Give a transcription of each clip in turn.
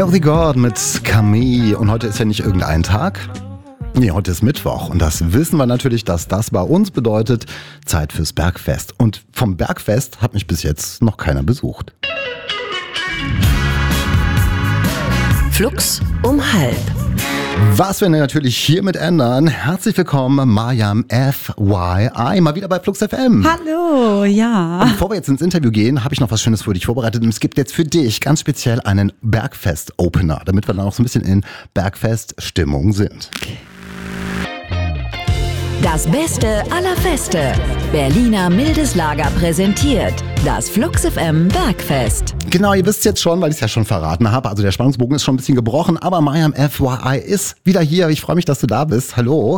Clothy God mit Camille. Und heute ist ja nicht irgendein Tag. Nee, heute ist Mittwoch. Und das wissen wir natürlich, dass das bei uns bedeutet Zeit fürs Bergfest. Und vom Bergfest hat mich bis jetzt noch keiner besucht. Flux um halb. Was wir natürlich hiermit ändern. Herzlich willkommen, Mariam FYI, mal wieder bei Flux FM. Hallo, ja. Und bevor wir jetzt ins Interview gehen, habe ich noch was Schönes für dich vorbereitet. Und es gibt jetzt für dich ganz speziell einen Bergfest-Opener, damit wir dann auch so ein bisschen in Bergfest-Stimmung sind. Das Beste aller Feste. Berliner Mildes Lager präsentiert das Flux FM Bergfest. Genau, ihr wisst jetzt schon, weil ich es ja schon verraten habe. Also der Spannungsbogen ist schon ein bisschen gebrochen, aber Mariam FYI ist wieder hier. Ich freue mich, dass du da bist. Hallo.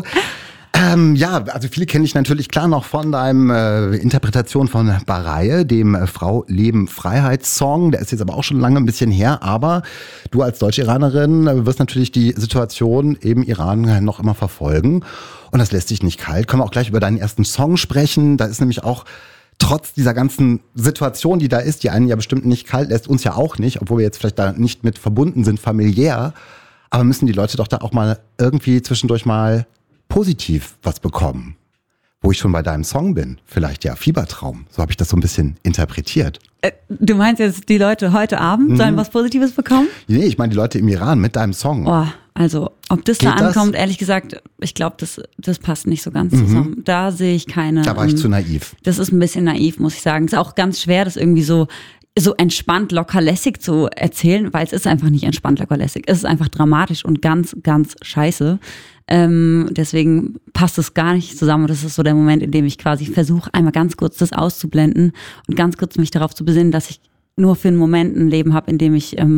Ja, also viele kennen dich natürlich klar noch von deinem Interpretation von Baraye, dem Frau, Leben, Freiheit Song. Der ist jetzt aber auch schon lange ein bisschen her. Aber du als Deutsch-Iranerin wirst natürlich die Situation im Iran noch immer verfolgen. Und das lässt dich nicht kalt. Können wir auch gleich über deinen ersten Song sprechen. Da ist nämlich auch trotz dieser ganzen Situation, die da ist, die einen ja bestimmt nicht kalt lässt, uns ja auch nicht, obwohl wir jetzt vielleicht da nicht mit verbunden sind, familiär. Aber müssen die Leute doch da auch mal irgendwie zwischendurch mal positiv was bekommen. Wo ich schon bei deinem Song bin. Vielleicht ja Fiebertraum. So habe ich das so ein bisschen interpretiert. Du meinst jetzt, die Leute heute Abend sollen was Positives bekommen? Nee, ich meine die Leute im Iran mit deinem Song. Oh, also, ob das Geht da ankommt, das? ehrlich gesagt, ich glaube, das passt nicht so ganz zusammen. Da sehe ich keine... Da war ich zu naiv. Das ist ein bisschen naiv, muss ich sagen. Ist auch ganz schwer, das irgendwie so entspannt, locker, lässig zu erzählen, weil es ist einfach nicht entspannt, locker, lässig. Es ist einfach dramatisch und ganz, ganz scheiße. Deswegen passt es gar nicht zusammen. Und das ist so der Moment, in dem ich quasi versuche, einmal ganz kurz das auszublenden und ganz kurz mich darauf zu besinnen, dass ich nur für einen Moment ein Leben habe, in dem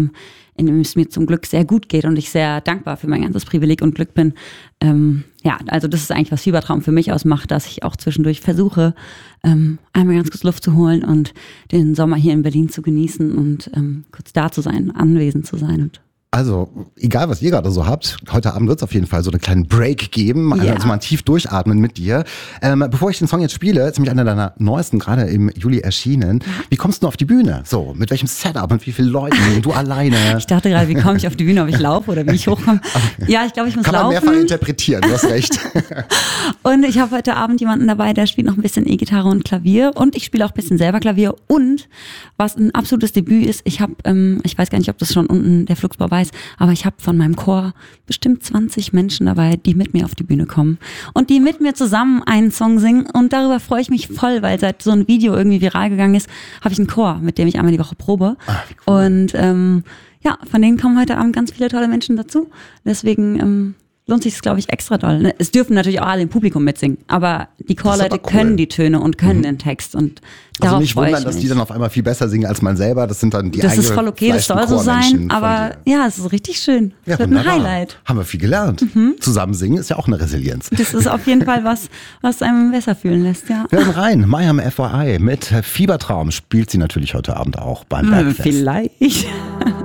es mir zum Glück sehr gut geht und ich sehr dankbar für mein ganzes Privileg und Glück bin. Ja, also das ist eigentlich, was Fiebertraum für mich ausmacht, dass ich auch zwischendurch versuche, einmal ganz kurz Luft zu holen und den Sommer hier in Berlin zu genießen und kurz da zu sein, anwesend zu sein. Und Also, egal was ihr gerade so habt, heute Abend wird es auf jeden Fall so einen kleinen Break geben, also mal tief durchatmen mit dir. Bevor ich den Song jetzt spiele, ist nämlich einer deiner neuesten, gerade im Juli erschienen. Wie kommst du auf die Bühne? So, mit welchem Setup und wie vielen Leuten? Du alleine? Ich dachte gerade, wie komme ich auf die Bühne, ob ich laufe oder wie ich hochkomme. Ja, ich glaube, ich muss laufen. Kann man mehrfach interpretieren, du hast recht. Und ich habe heute Abend jemanden dabei, der spielt noch ein bisschen E-Gitarre und Klavier und ich spiele auch ein bisschen selber Klavier. Und was ein absolutes Debüt ist, ich habe, ich weiß gar nicht, ob das schon unten der Fluxbau weiß, aber ich habe von meinem Chor bestimmt 20 Menschen dabei, die mit mir auf die Bühne kommen und die mit mir zusammen einen Song singen und darüber freue ich mich voll, weil seit so ein Video irgendwie viral gegangen ist, habe ich einen Chor, mit dem ich einmal die Woche probe. Wie cool. Und ja, von denen kommen heute Abend ganz viele tolle Menschen dazu, deswegen lohnt sich das, glaube ich, extra doll. Es dürfen natürlich auch alle im Publikum mitsingen, aber die Chorleute können die Töne und können den Text und Also darauf nicht freue wundern, ich dass mich. die dann auf einmal viel besser singen als man selber. Das sind dann die Das ist voll okay, das soll so sein, aber ja, es ist richtig schön. Es Ja, wird ein wunderbar. Highlight. Haben wir viel gelernt. Zusammen singen ist ja auch eine Resilienz. Das ist auf jeden Fall was einem besser fühlen lässt, ja. Wir hören rein. Mariam FYI mit Fiebertraum spielt sie natürlich heute Abend auch beim Bergfest. Vielleicht.